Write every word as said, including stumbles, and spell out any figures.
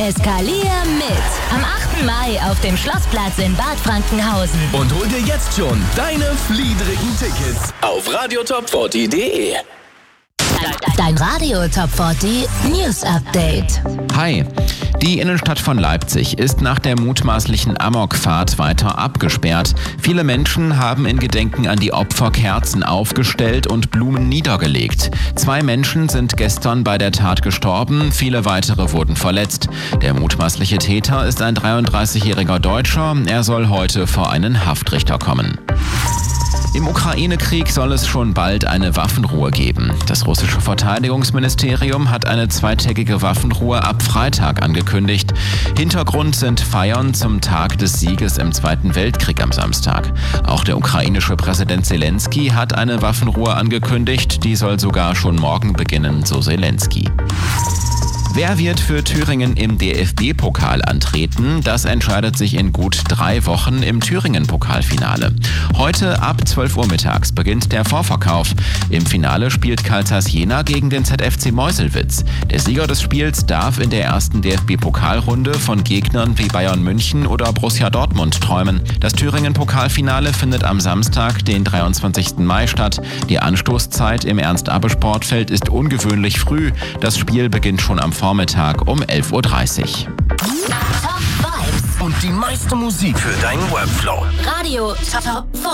Eskalier mit. Am achten Mai auf dem Schlossplatz in Bad Frankenhausen. Und hol dir jetzt schon deine fliedrigen Tickets auf radiotop vierzig punkt de. Dein Radio Top vierzig News Update. Hi. Die Innenstadt von Leipzig ist nach der mutmaßlichen Amokfahrt weiter abgesperrt. Viele Menschen haben in Gedenken an die Opfer Kerzen aufgestellt und Blumen niedergelegt. Zwei Menschen sind gestern bei der Tat gestorben, viele weitere wurden verletzt. Der mutmaßliche Täter ist ein dreiunddreißigjähriger Deutscher. Er soll heute vor einen Haftrichter kommen. Im Ukraine-Krieg soll es schon bald eine Waffenruhe geben. Das russische Verteidigungsministerium hat eine zweitägige Waffenruhe ab Freitag angekündigt. Hintergrund sind Feiern zum Tag des Sieges im Zweiten Weltkrieg am Samstag. Auch der ukrainische Präsident Zelensky hat eine Waffenruhe angekündigt. Die soll sogar schon morgen beginnen, so Zelensky. Wer wird für Thüringen im D F B-Pokal antreten? Das entscheidet sich in gut drei Wochen im Thüringen-Pokalfinale. Heute ab zwölf Uhr mittags beginnt der Vorverkauf. Im Finale spielt Kalzas Jena gegen den Z F C Meuselwitz. Der Sieger des Spiels darf in der ersten D F B-Pokalrunde von Gegnern wie Bayern München oder Borussia Dortmund träumen. Das Thüringen-Pokalfinale findet am Samstag, den dreiundzwanzigsten Mai statt. Die Anstoßzeit im Ernst-Abbe-Sportfeld ist ungewöhnlich früh. Das Spiel beginnt schon am Vormittag um elf Uhr dreißig. Top Vibes. Und die meiste Musik für deinen Workflow. Radio Top vierzig.